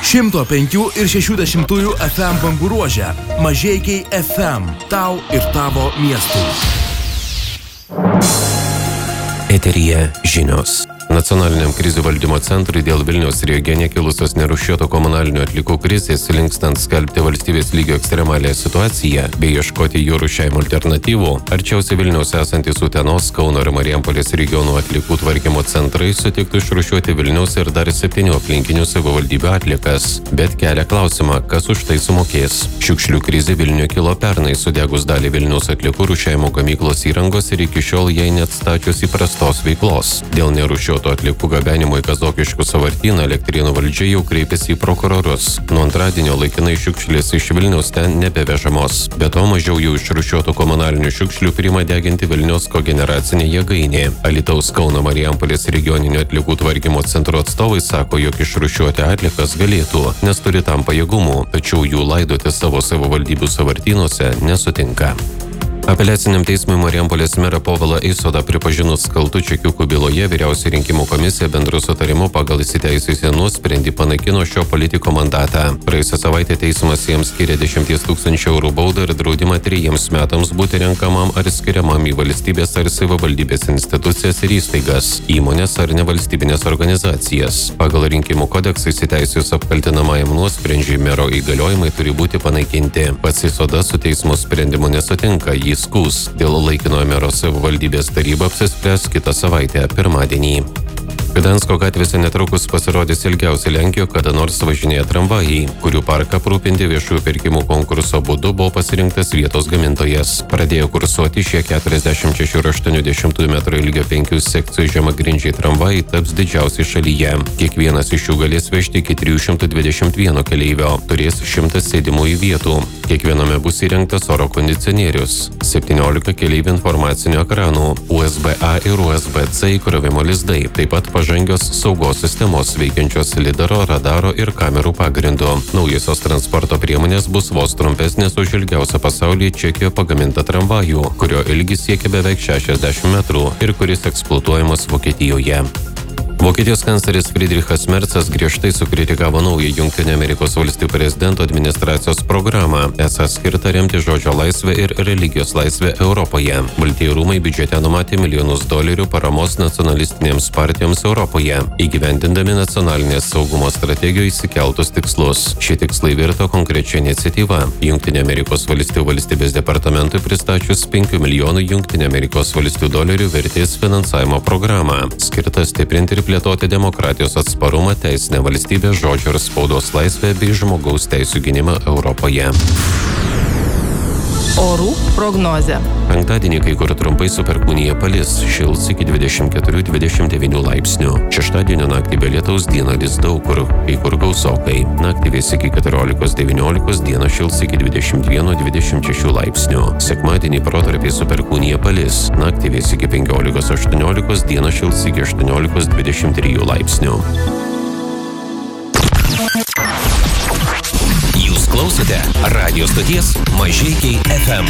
105,6 FM bangų ruože. Mažeikiai FM. Tau ir tavo miestui. Eteryje žinios. Nacionaliniam krizių valdymo centrui dėl Vilniaus regione kilusios nerūšiuoto komunalinių atliekų krizės, linkstant skelbti valstybės lygio ekstremalią situaciją bei ieškoti jų rūšiavimo alternatyvų, arčiausiai Vilniaus esantis Utenos, Kauno ir Marijampolės regionų atliekų tvarkymo centrai sutiktų išrūšiuoti Vilniaus ir dar 7 aplinkinių savivaldybių atliekas, bet kelia klausimą, kas už tai sumokės. Šiukšlių krizė Vilniuje kilo pernai sudegus dalį Vilniaus atliekų rūšiavimo gamyklos įrangos ir iki šiol jai neatstačius įprastos veiklos. Dėl nerūšiuoto atliekų gabenimo į Kazokiškų sąvartyną Elektrėnų valdžia jau kreipėsi į prokurorus. Nuo antradienio laikinai šiukšlės iš Vilniaus ten nebevežamos. Be to mažiau jau išrūšiuotų komunalinių šiukšlių priima deginti Vilniaus kogeneracinė jėgainė. Alytaus, Kauno, Marijampolės regioninio atliekų tvarkymo centro atstovai sako, jog išrūšiuoti atliekas galėtų, nes turi tam pajėgumų, tačiau jų laidoti savo savivaldybių sąvartynuose nesutinka. Apeliaciniam teismui Marijampolės merą Povilą Eisodą pripažinus kaltu Čekiukų byloje, Vyriausioji rinkimų komisija bendru sutarimu pagal įsiteisėjusį nuosprendį panaikino šio politiko mandatą. Praėjusią savaitę teismas jiems skyrė 10 000 eurų baudą ir draudimą 3 metams būti renkamam ar skiriamam į valstybės ar savivaldybės institucijas ir įstaigas, įmonės ar nevalstybinės organizacijas. Pagal rinkimų kodeksą įsiteisėjus apkaltinamajam nuosprendžiui mero įgaliojimai turi būti panaikinti. Pats Eisoda su teismo sprendimu nesutinka, jį skųs. Dėl laikinojo mero savivaldybės taryba apsispręs kitą savaitę, pirmadienį. Gdansko gatvėse netrukus pasirodys ilgiausi Lenkijoje kada nors važinėję tramvajai, kurių parką aprūpinti viešųjų pirkimų konkurso būdu buvo pasirinktas vietos gamintojas. Pradėjo kursuoti šie 46,8 m ilgio 5 sekcijų žemagrindžiai tramvajai taps didžiausi šalyje. Kiekvienas iš jų galės vežti iki 321 keleivio, turės 100 sėdimųjų vietų. Kiekviename bus įrengtas oro kondicionierius, 17 keleivių informacinių ekranų, USB-A ir USB-C įkrovimo lizdai, taip pat pažangios saugos sistemos veikiančios lidaro, radaro ir kamerų pagrindu. Naujosios transporto priemonės bus vos trumpesnės už ilgiausią pasaulyje Čekijoje pagamintą tramvajų, kurio ilgis siekia beveik 60 metrų ir kuris eksploatuojamas Vokietijoje. Vokietijos kancleris Friedrichas Merzas griežtai sukritikavo naują Jungtinių Amerikos valstijų prezidento administracijos programą, esą skirtą remti žodžio laisvę ir religijos laisvę Europoje. Baltieji rūmai biudžete numatė $1 milijonus paramos nacionalistinėms partijoms Europoje, įgyvendindami nacionalinės saugumo strategijoje įsikeltus tikslus. Šie tikslai virto konkrečia iniciatyva. Jungtinių Amerikos valstijų valstybės departamentui pristačius $5 milijonų Jungtinių Amerikos valstijų vertės finansavimo programą, skirtą stiprinti ir plėtoti demokratijos atsparumą, teisinę valstybę, žodžio ir spaudos laisvę bei žmogaus teisių gynimą Europoje. Orų prognozė. Penktadienį kai kur trumpai su perkūnija palis, šils iki 24-29 laipsnių. Šeštadienio naktį be lietaus dieną lis daug kur, kai kur gausokai. Naktį vės iki 14-19, dieną šils iki 21-26 laipsnių. Sekmadienį protarpiai su perkūnija palis, naktį vės iki 15-18, dieną šils iki 18-23 laipsnių. Klausote radio stoties Mažeikiai FM.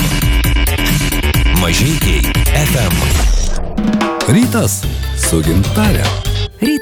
Mažeikiai FM. Rytas su Gintare.